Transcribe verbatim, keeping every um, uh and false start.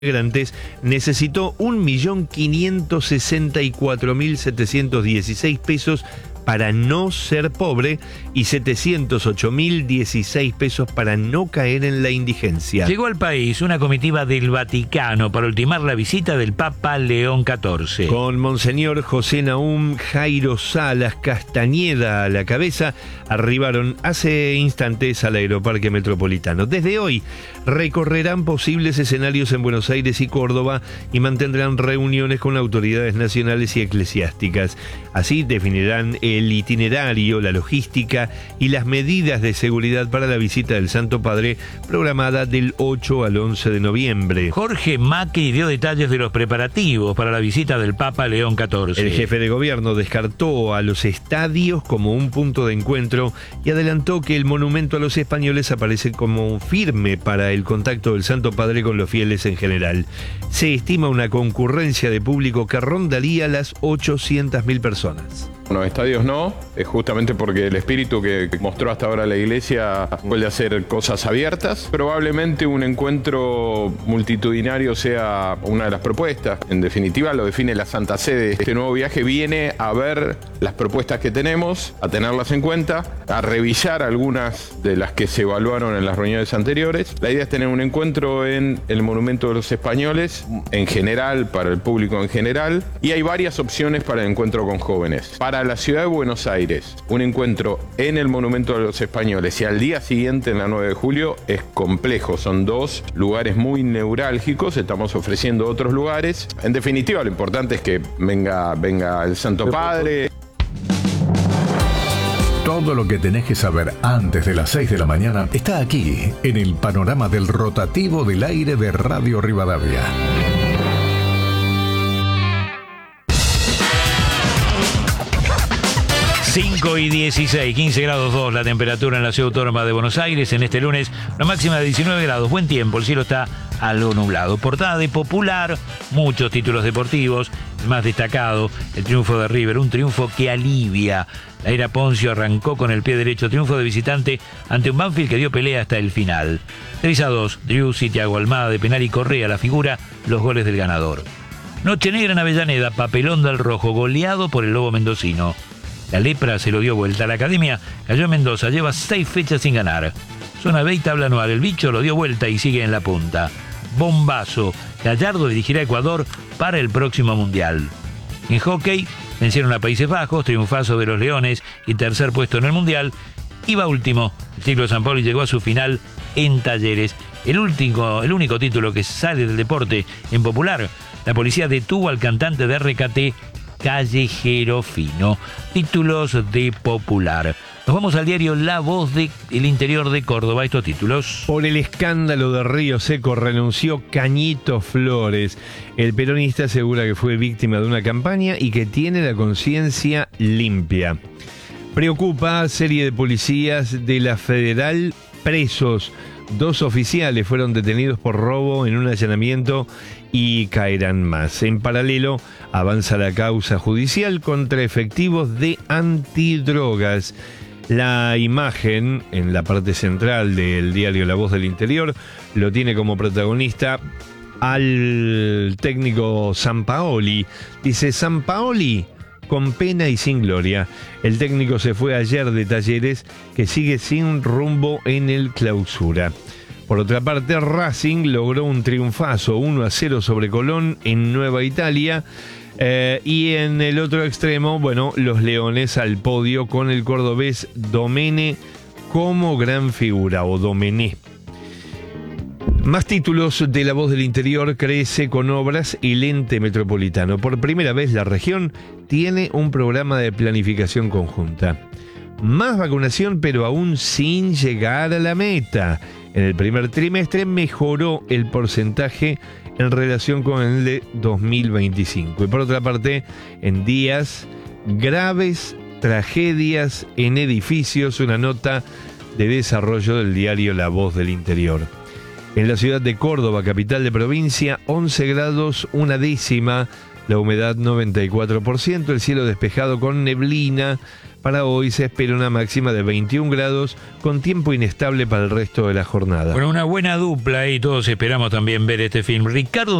integrantes necesitó un millón quinientos sesenta y cuatro mil setecientos dieciséis pesos para no ser pobre y setecientos ocho mil dieciséis pesos para no caer en la indigencia. Llegó al país una comitiva del Vaticano para ultimar la visita del Papa León catorce. Con Monseñor José Nahum Jairo Salas Castañeda a la cabeza, arribaron hace instantes al Aeroparque Metropolitano. Desde hoy recorrerán posibles escenarios en Buenos Aires y Córdoba y mantendrán reuniones con autoridades nacionales y eclesiásticas. Así definirán el itinerario, la logística y las medidas de seguridad para la visita del Santo Padre programada del ocho al once de noviembre. Jorge Macri dio detalles de los preparativos para la visita del Papa León catorce. El jefe de gobierno descartó a los estadios como un punto de encuentro y adelantó que el monumento a los españoles aparece como firme para el contacto del Santo Padre con los fieles en general. Se estima una concurrencia de público que rondaría las ochocientas mil personas. Los estadios no, es justamente porque el espíritu que mostró hasta ahora la Iglesia suele hacer cosas abiertas. Probablemente un encuentro multitudinario sea una de las propuestas. En definitiva, lo define la Santa Sede. Este nuevo viaje viene a ver las propuestas que tenemos, a tenerlas en cuenta, a revisar algunas de las que se evaluaron en las reuniones anteriores. La idea es tener un encuentro en el Monumento de los Españoles, en general, para el público en general, y hay varias opciones para el encuentro con jóvenes. Para la ciudad de Buenos Aires, un encuentro en el Monumento de los Españoles y al día siguiente, en la nueve de julio, es complejo. Son dos lugares muy neurálgicos, estamos ofreciendo otros lugares. En definitiva, lo importante es que venga, venga el Santo Padre. Todo lo que tenés que saber antes de las seis de la mañana está aquí, en el panorama del rotativo del aire de Radio Rivadavia. cinco y dieciséis, quince grados dos la temperatura en la ciudad autónoma de Buenos Aires en este lunes, la máxima de diecinueve grados, buen tiempo, el cielo está algo nublado. Portada de Popular, muchos títulos deportivos, el más destacado, el triunfo de River, un triunfo que alivia. La era Poncio arrancó con el pie derecho, triunfo de visitante ante un Banfield que dio pelea hasta el final. tres a dos, Driussi, Thiago Almada de penal y Correa, la figura, los goles del ganador. Noche negra en Avellaneda, papelón del Rojo, goleado por el Lobo mendocino. La lepra se lo dio vuelta. La Academia cayó en Mendoza, lleva seis fechas sin ganar. Zona B y tabla anual, el bicho lo dio vuelta y sigue en la punta. Bombazo, Gallardo dirigirá a Ecuador para el próximo Mundial. En hockey, vencieron a Países Bajos, triunfazo de los Leones y tercer puesto en el Mundial. Y va último, el ciclo de San Paulo llegó a su final en Talleres. El, último, el único título que sale del deporte en Popular, la policía detuvo al cantante de R K T, Callejero Fino. Títulos de Popular. Nos vamos al diario La Voz del Interior de Córdoba. Estos títulos. Por el escándalo de Río Seco renunció Cañito Flores. El peronista asegura que fue víctima de una campaña y que tiene la conciencia limpia. Preocupa serie de policías de la Federal presos. Dos oficiales fueron detenidos por robo en un allanamiento y caerán más. En paralelo, avanza la causa judicial contra efectivos de antidrogas. La imagen, en la parte central del diario La Voz del Interior, lo tiene como protagonista al técnico Sampaoli. Dice: Sampaoli, con pena y sin gloria. El técnico se fue ayer de Talleres, que sigue sin rumbo en el Clausura. Por otra parte, Racing logró un triunfazo uno a cero sobre Colón en Nueva Italia. Eh, y en el otro extremo, bueno, los Leones al podio con el cordobés Domene como gran figura, o Domené. Más títulos de La Voz del Interior. Crece con obras el ente metropolitano. Por primera vez la región tiene un programa de planificación conjunta. Más vacunación, pero aún sin llegar a la meta. En el primer trimestre mejoró el porcentaje en relación con el de dos mil veinticinco. Y por otra parte, en días graves, tragedias en edificios, una nota de desarrollo del diario La Voz del Interior. En la ciudad de Córdoba, capital de provincia, once grados, una décima la humedad noventa y cuatro por ciento, el cielo despejado con neblina. Para hoy se espera una máxima de veintiún grados con tiempo inestable para el resto de la jornada. Bueno, una buena dupla y todos esperamos también ver este film. Ricardo